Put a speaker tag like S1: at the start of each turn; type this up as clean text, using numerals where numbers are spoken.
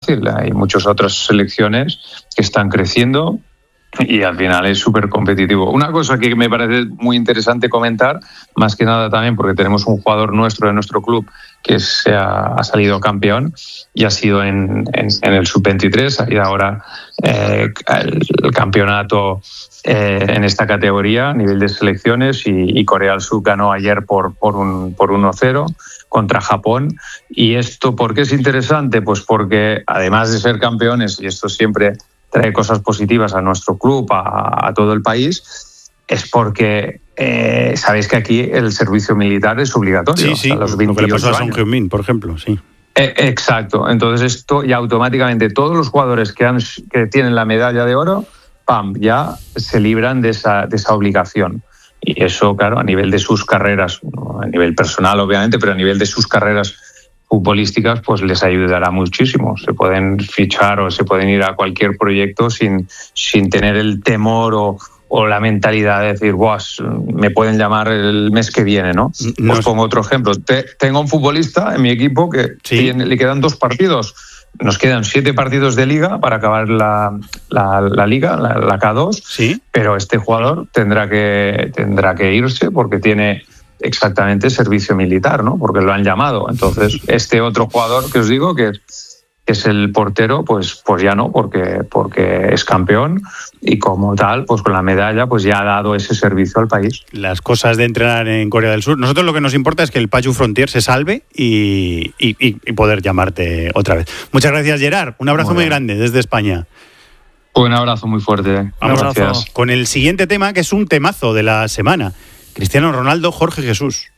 S1: fácil. Hay muchas otras selecciones que están creciendo y al final es súper competitivo. Una cosa que me parece muy interesante comentar, más que nada también porque tenemos un jugador nuestro de nuestro club que ha salido campeón y ha sido en el sub-23, ha ido ahora el campeonato en esta categoría a nivel de selecciones y Corea del Sur ganó ayer por 1-0 contra Japón. ¿Y esto por qué es interesante? Pues porque además de ser campeones, y esto siempre trae cosas positivas a nuestro club, a todo el país, es porque sabéis que aquí el servicio militar es obligatorio.
S2: Sí,
S1: a los
S2: lo que le pasó a Son
S1: años.
S2: Heung-min, por ejemplo, sí.
S1: Exacto. Entonces esto ya automáticamente todos los jugadores que tienen la medalla de oro, ¡pam!, ya se libran de esa obligación. Y eso, claro, a nivel de sus carreras, a nivel personal obviamente, pero a nivel de sus carreras futbolísticas, pues les ayudará muchísimo. Se pueden fichar o se pueden ir a cualquier proyecto sin tener el temor o la mentalidad de decir, me pueden llamar el mes que viene, ¿no? Os pongo otro ejemplo. Tengo un futbolista en mi equipo que le quedan 2 partidos. Nos quedan 7 partidos de liga para acabar la liga, la K2,
S2: ¿sí?
S1: Pero este jugador tendrá que irse porque tiene exactamente servicio militar, ¿no? Porque lo han llamado. Entonces, este otro jugador que os digo, que es el portero, pues ya no, porque es campeón y como tal, pues con la medalla, pues ya ha dado ese servicio al país.
S2: Las cosas de entrenar en Corea del Sur. Nosotros lo que nos importa es que el Pachu Frontier se salve y poder llamarte otra vez. Muchas gracias, Gerard. Un abrazo muy grande desde España.
S1: Un abrazo muy fuerte.
S2: Vamos
S1: gracias.
S2: con el siguiente tema, que es un temazo de la semana. Cristiano Ronaldo, Jorge Jesús.